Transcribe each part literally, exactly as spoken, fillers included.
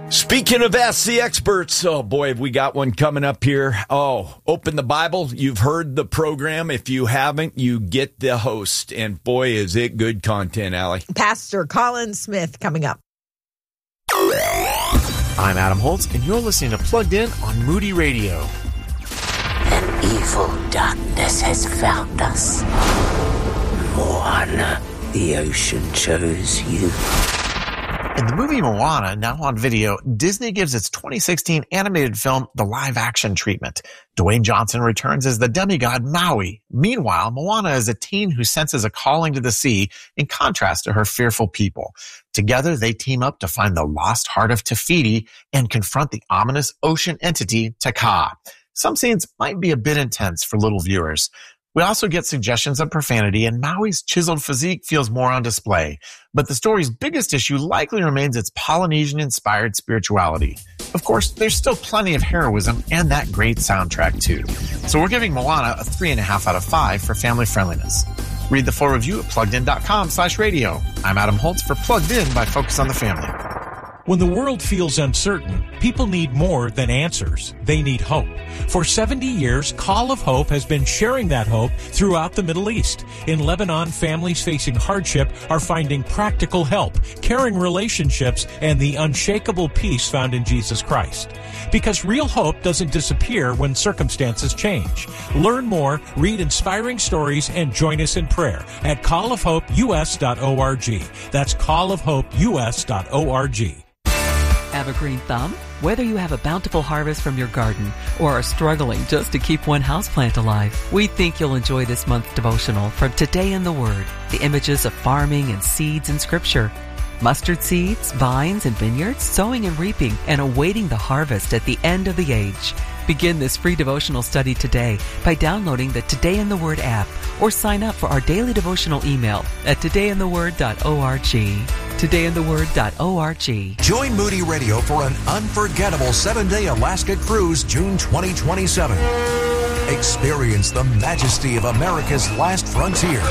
Speaking of Ask the Experts, oh boy, have we got one coming up here. Oh, open the Bible. You've heard the program. If you haven't, you get the host. And boy, is it good content, Allie. Pastor Colin Smith coming up. I'm Adam Holtz, and you're listening to Plugged In on Moody Radio. An evil darkness has found us. Moana, the ocean chose you. In the movie Moana, now on video, Disney gives its twenty sixteen animated film the live-action treatment. Dwayne Johnson returns as the demigod Maui. Meanwhile, Moana is a teen who senses a calling to the sea in contrast to her fearful people. Together, they team up to find the lost heart of Te Fiti and confront the ominous ocean entity Taka. Some scenes might be a bit intense for little viewers. We also get suggestions of profanity, and Maui's chiseled physique feels more on display. But the story's biggest issue likely remains its Polynesian-inspired spirituality. Of course, there's still plenty of heroism and that great soundtrack, too. So we're giving Moana a three point five out of five for family friendliness. Read the full review at pluggedin.com slash radio. I'm Adam Holtz for Plugged In by Focus on the Family. When the world feels uncertain, people need more than answers. They need hope. For seventy years, Call of Hope has been sharing that hope throughout the Middle East. In Lebanon, families facing hardship are finding practical help, caring relationships, and the unshakable peace found in Jesus Christ. Because real hope doesn't disappear when circumstances change. Learn more, read inspiring stories, and join us in prayer at call of hope u s dot org. That's call of hope u s dot org. Have a green thumb? Whether you have a bountiful harvest from your garden or are struggling just to keep one houseplant alive, we think you'll enjoy this month's devotional from Today in the Word, the images of farming and seeds in Scripture. Mustard seeds, vines, and vineyards, sowing and reaping, and awaiting the harvest at the end of the age. Begin this free devotional study today by downloading the Today in the Word app or sign up for our daily devotional email at today in the word dot org. today in the word dot org. Join Moody Radio for an unforgettable seven-day Alaska cruise June twenty twenty-seven. Experience the majesty of America's last frontier.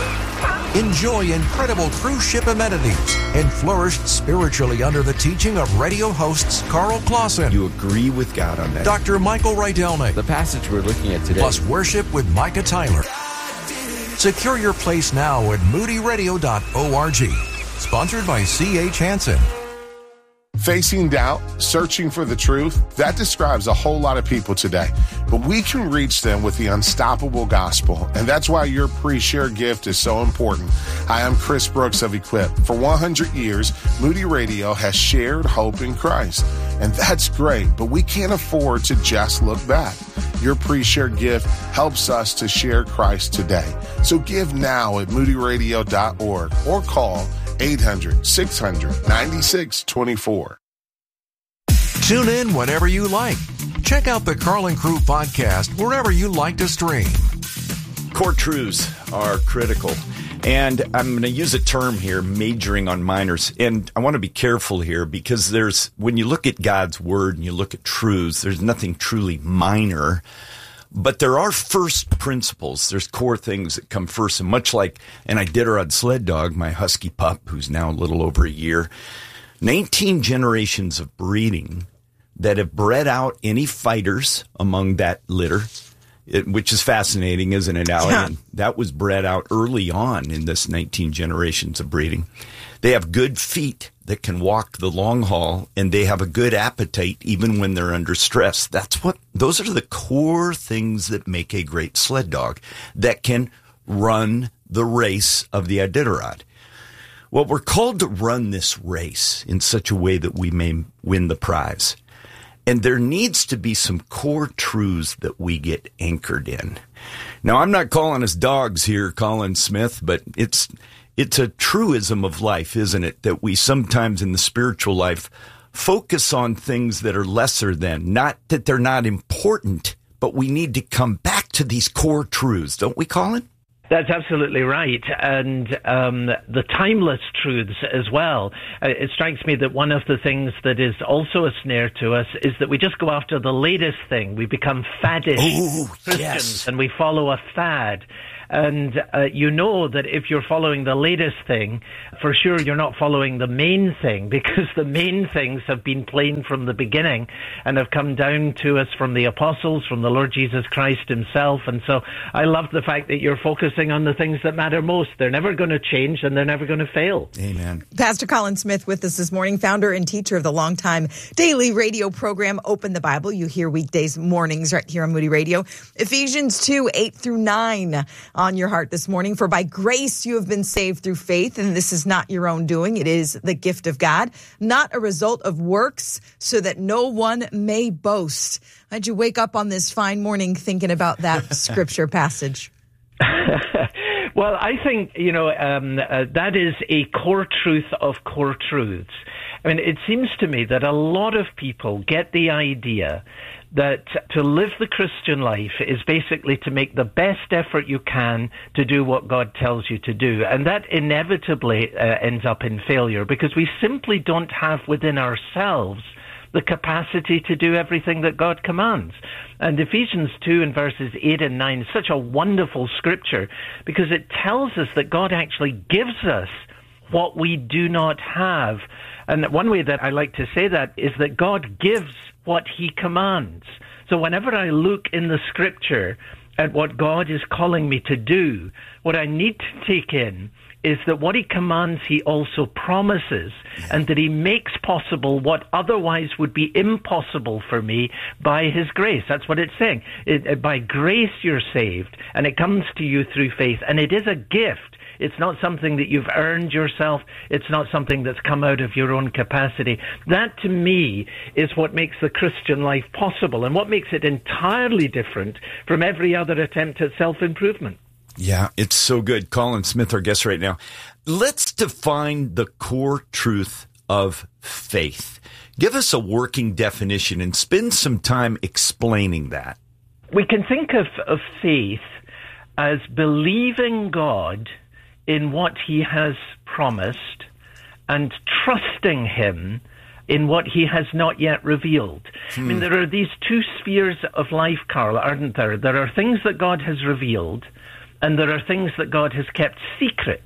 Enjoy incredible cruise ship amenities and flourish spiritually under the teaching of radio hosts Carl Clausen. You agree with God on that? Doctor Michael Rydelnik. The passage we're looking at today. Plus worship with Micah Tyler. Secure your place now at moody radio dot org. Sponsored by C H Hansen. Facing doubt, searching for the truth, that describes a whole lot of people today. But we can reach them with the unstoppable gospel, and that's why your pre-share gift is so important. Hi, I'm Chris Brooks of Equip. For one hundred years, Moody Radio has shared hope in Christ, and that's great, but we can't afford to just look back. Your pre-share gift helps us to share Christ today. So give now at moody radio dot org or call eight hundred, six hundred, ninety-six twenty-four. Tune in whenever you like. Check out the Carl and Crew podcast wherever you like to stream. Core truths are critical. And I'm going to use a term here, majoring on minors. And I want to be careful here because there's, when you look at God's word and you look at truths, there's nothing truly minor. But there are first principles. There's core things that come first. And much like an Iditarod sled dog, my husky pup, who's now a little over a year, nineteen generations of breeding that have bred out any fighters among that litter, it, which is fascinating, isn't it, Allie? Yeah. And that was bred out early on in this nineteen generations of breeding. They have good feet that can walk the long haul, and they have a good appetite even when they're under stress. That's what, those are the core things that make a great sled dog that can run the race of the Iditarod. Well, we're called to run this race in such a way that we may win the prize. And there needs to be some core truths that we get anchored in. Now, I'm not calling us dogs here, Colin Smith, but it's it's a truism of life, isn't it? That we sometimes in the spiritual life focus on things that are lesser than. Not that they're not important, but we need to come back to these core truths, don't we, Colin? That's absolutely right. And um, the timeless truths as well. Uh, it strikes me that one of the things that is also a snare to us is that we just go after the latest thing. We become faddish Ooh, Christians, yes. and we follow a fad. And uh, you know that if you're following the latest thing, for sure you're not following the main thing, because the main things have been plain from the beginning and have come down to us from the apostles, from the Lord Jesus Christ himself. And so I love the fact that you're focusing on the things that matter most. They're never going to change and they're never going to fail. Amen. Pastor Colin Smith with us this morning, founder and teacher of the longtime daily radio program Open the Bible. You hear weekdays mornings right here on Moody Radio. Ephesians two, eight through nine on your heart this morning. For by grace you have been saved through faith, and this is not your own doing. It is the gift of God, not a result of works, so that no one may boast. How'd you wake up on this fine morning thinking about that scripture passage? Well, I think, you know, um, uh, that is a core truth of core truths. I mean, it seems to me that a lot of people get the idea that to live the Christian life is basically to make the best effort you can to do what God tells you to do. And that inevitably uh, ends up in failure, because we simply don't have within ourselves the capacity to do everything that God commands. And Ephesians two and verses eight and nine is such a wonderful scripture, because it tells us that God actually gives us what we do not have. And one way that I like to say that is that God gives what he commands. So whenever I look in the scripture at what God is calling me to do, what I need to take in is that what he commands, he also promises, and that he makes possible what otherwise would be impossible for me by his grace. That's what it's saying. It, by grace you're saved, and it comes to you through faith, and it is a gift. It's not something that you've earned yourself. It's not something that's come out of your own capacity. That, to me, is what makes the Christian life possible, and what makes it entirely different from every other attempt at self-improvement. Yeah, it's so good. Colin Smith, our guest right now. Let's define the core truth of faith. Give us a working definition and spend some time explaining that. We can think of, of faith as believing God in what he has promised and trusting him in what he has not yet revealed. Hmm. I mean, there are these two spheres of life, Carl, aren't there? There are things that God has revealed, and there are things that God has kept secret.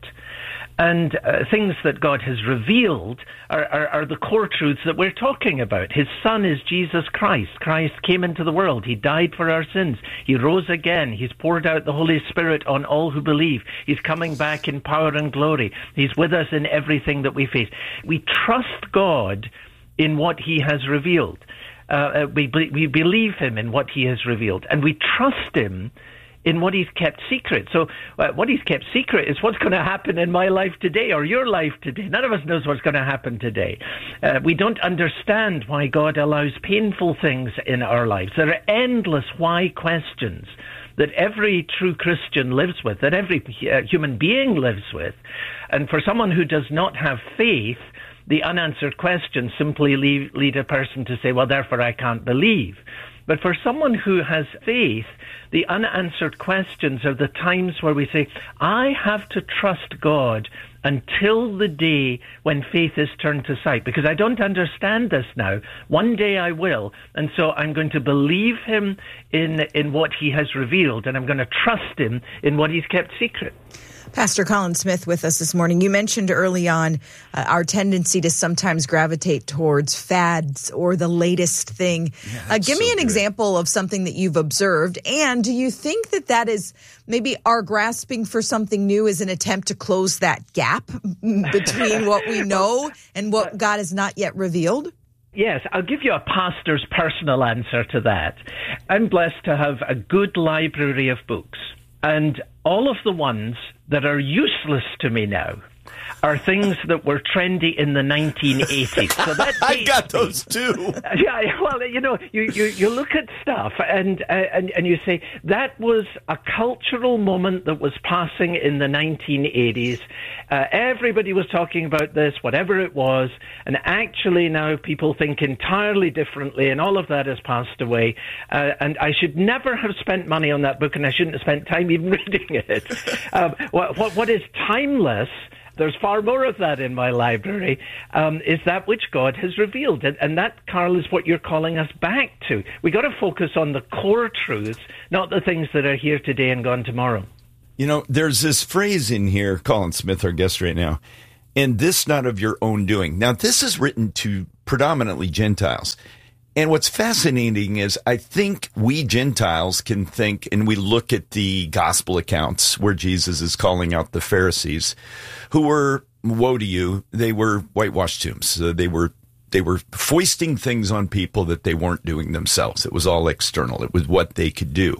And uh, things that God has revealed are, are, are the core truths that we're talking about. His Son is Jesus Christ. Christ came into the world. He died for our sins. He rose again. He's poured out the Holy Spirit on all who believe. He's coming back in power and glory. He's with us in everything that we face. We trust God in what he has revealed. Uh, we, we believe him in what he has revealed. And we trust him in what he's kept secret. So uh, what he's kept secret is what's going to happen in my life today or your life today. None of us knows what's going to happen today. Uh, we don't understand why God allows painful things in our lives. There are endless why questions that every true Christian lives with, that every uh, human being lives with. And for someone who does not have faith, the unanswered questions simply lead, lead a person to say, well, therefore I can't believe. But for someone who has faith, the unanswered questions are the times where we say, I have to trust God until the day when faith is turned to sight, because I don't understand this now. One day I will, and so I'm going to believe him in, in what he has revealed, and I'm going to trust him in what he's kept secret. Pastor Colin Smith with us this morning. You mentioned early on uh, our tendency to sometimes gravitate towards fads or the latest thing. Yeah, uh, give me so an good. example of something that you've observed. And do you think that that is maybe our grasping for something new is an attempt to close that gap between what we know and what God has not yet revealed? Yes, I'll give you a pastor's personal answer to that. I'm blessed to have a good library of books. And all of the ones that are useless to me now are things that were trendy in the nineteen eighties. So that I got those too. Yeah, well, you know, you, you, you look at stuff and, uh, and and you say, that was a cultural moment that was passing in the nineteen eighties. Uh, everybody was talking about this, whatever it was, and actually now people think entirely differently, and all of that has passed away. Uh, and I should never have spent money on that book, and I shouldn't have spent time even reading it. um, what, what, what is timeless, there's far more of that in my library, um, is that which God has revealed. And, and that, Carl, is what you're calling us back to. We got to focus on the core truths, not the things that are here today and gone tomorrow. You know, there's this phrase in here, Colin Smith, our guest right now, and this not of your own doing. Now, this is written to predominantly Gentiles. And what's fascinating is I think we Gentiles can think, and we look at the gospel accounts where Jesus is calling out the Pharisees, who were, woe to you, they were whitewashed tombs. So they were they were foisting things on people that they weren't doing themselves. It was all external. It was what they could do.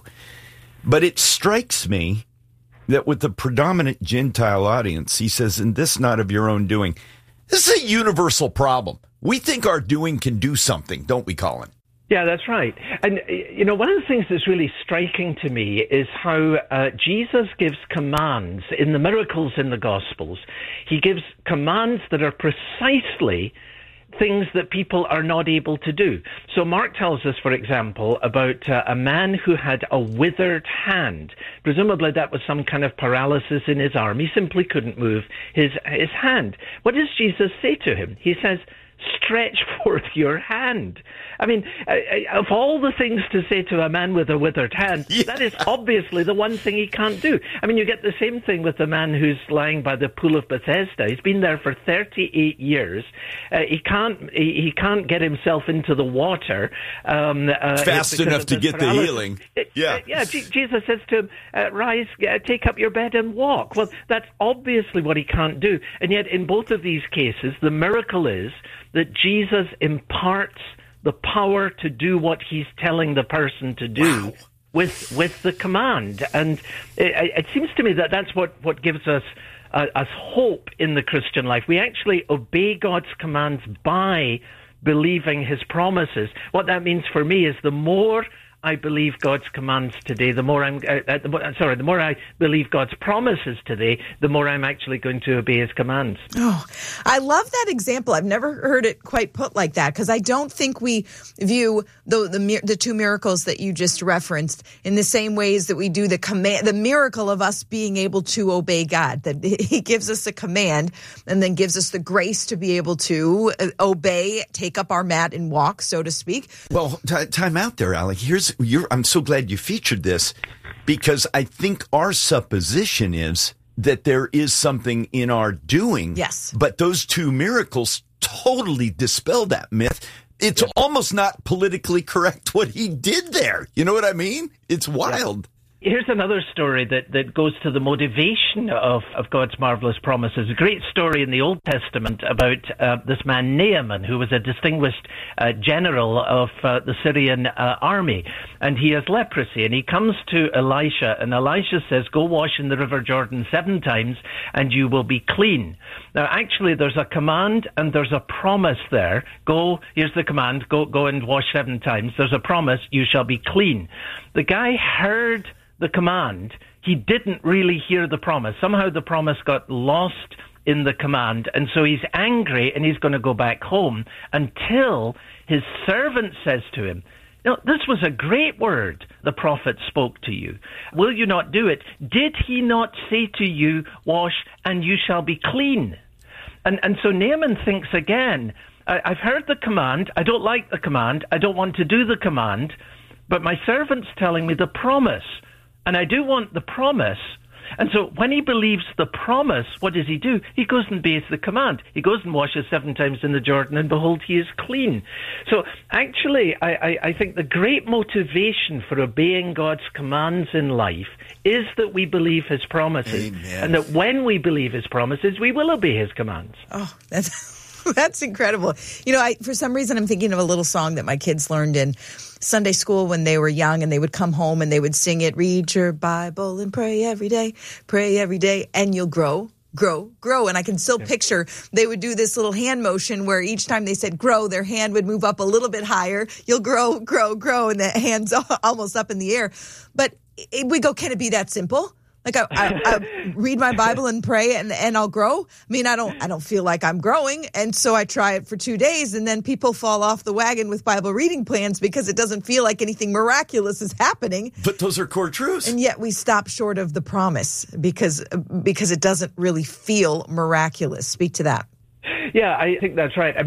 But it strikes me that with the predominant Gentile audience, he says, and this not of your own doing, this is a universal problem. We think our doing can do something, don't we, Colin? Yeah, that's right. And, you know, one of the things that's really striking to me is how uh, Jesus gives commands in the miracles in the Gospels. He gives commands that are precisely things that people are not able to do. So Mark tells us, for example, about uh, a man who had a withered hand. Presumably that was some kind of paralysis in his arm. He simply couldn't move his, his hand. What does Jesus say to him? He says, stretch forth your hand. I mean, uh, of all the things to say to a man with a withered hand, yeah. that is obviously the one thing he can't do. I mean, you get the same thing with the man who's lying by the pool of Bethesda. He's been there for thirty-eight years. Uh, he can't he, he can't get himself into the water um, uh, fast enough to get paralysis. The healing. Yeah, uh, yeah. G- Jesus says to him, uh, "Rise, uh, take up your bed and walk." Well, that's obviously what he can't do. And yet, in both of these cases, the miracle is that Jesus imparts the power to do what he's telling the person to do wow. with with the command. And it, it seems to me that that's what, what gives us uh, us hope in the Christian life. We actually obey God's commands by believing his promises. What that means for me is the more I believe God's commands today, the more I'm uh, the more, sorry, the more I believe God's promises today, the more I'm actually going to obey his commands. Oh, I love that example. I've never heard it quite put like that, because I don't think we view the, the the two miracles that you just referenced in the same ways that we do the command, the miracle of us being able to obey God. That he gives us a command and then gives us the grace to be able to obey, take up our mat and walk, so to speak. Well, t- time out there, Alec. Here's You're, I'm so glad you featured this, because I think our supposition is that there is something in our doing. Yes. But those two miracles totally dispel that myth. It's yep. almost not politically correct what he did there. You know what I mean? It's wild. Yep. Here's another story that, that goes to the motivation of, of God's marvelous promises. A great story in the Old Testament about uh, this man Naaman, who was a distinguished uh, general of uh, the Syrian uh, army. And he has leprosy, and he comes to Elisha, and Elisha says, go wash in the River Jordan seven times, and you will be clean. Now, actually, there's a command and there's a promise there. Go, here's the command, go, go and wash seven times. There's a promise, you shall be clean. The guy heard the command. He didn't really hear the promise. Somehow the promise got lost in the command, and so he's angry and he's going to go back home until his servant says to him, "No, this was a great word the prophet spoke to you. Will you not do it? Did he not say to you, wash and you shall be clean?" And and so Naaman thinks again, I, I've heard the command, I don't like the command, I don't want to do the command, but my servant's telling me the promise. And I do want the promise. And so when he believes the promise, what does he do? He goes and obeys the command. He goes and washes seven times in the Jordan, and behold, he is clean. So actually, I, I, I think the great motivation for obeying God's commands in life is that we believe his promises. Amen. And that when we believe his promises, we will obey his commands. Oh, that's... That's incredible. You know, I, for some reason, I'm thinking of a little song that my kids learned in Sunday school when they were young, and they would come home and they would sing it, read your Bible and pray every day, pray every day, and you'll grow, grow, grow. And I can still picture they would do this little hand motion where each time they said grow, their hand would move up a little bit higher. You'll grow, grow, grow, and the hand's almost up in the air. But it, we go, can it be that simple? Like I, I, I read my Bible and pray and, and I'll grow. I mean, I don't I don't feel like I'm growing. And so I try it for two days and then people fall off the wagon with Bible reading plans because it doesn't feel like anything miraculous is happening. But those are core truths. And yet we stop short of the promise because because it doesn't really feel miraculous. Speak to that. Yeah, I think that's right. I mean,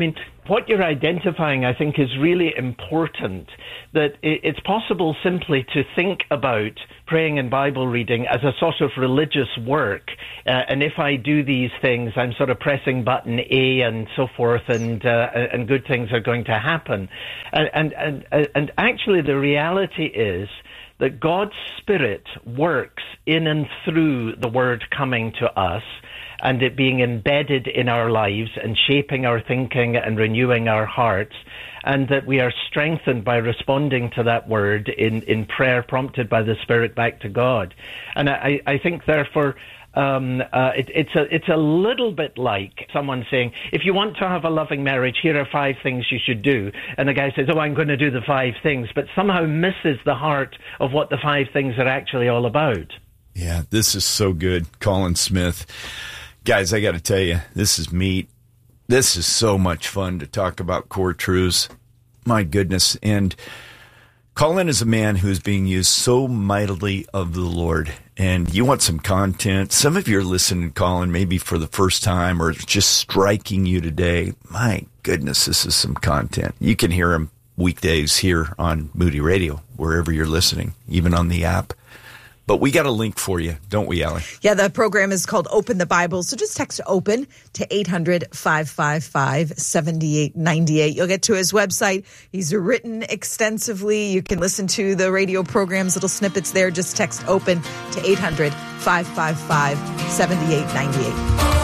What you're identifying, I think, is really important, that it's possible simply to think about praying and Bible reading as a sort of religious work. Uh, and if I do these things, I'm sort of pressing button A and so forth, and uh, and good things are going to happen. And, and, and, and actually the reality is that God's Spirit works in and through the Word coming to us, and it being embedded in our lives and shaping our thinking and renewing our hearts, and that we are strengthened by responding to that word in, in prayer prompted by the Spirit back to God. And I, I think, therefore, um, uh, it, it's, a, it's a little bit like someone saying, if you want to have a loving marriage, here are five things you should do. And the guy says, oh, I'm going to do the five things, but somehow misses the heart of what the five things are actually all about. Yeah, this is so good, Colin Smith. Guys, I got to tell you, this is meat. This is so much fun to talk about core truths. My goodness. And Colin is a man who is being used so mightily of the Lord. And you want some content. Some of you are listening to Colin maybe for the first time, or it's just striking you today. My goodness, this is some content. You can hear him weekdays here on Moody Radio, wherever you're listening, even on the app. But we got a link for you, don't we, Allie? Yeah, the program is called Open the Bible. So just text OPEN to eight hundred, five five five, seven eight nine eight. You'll get to his website. He's written extensively. You can listen to the radio programs, little snippets there. Just text OPEN to eight hundred, five five five, seven eight nine eight.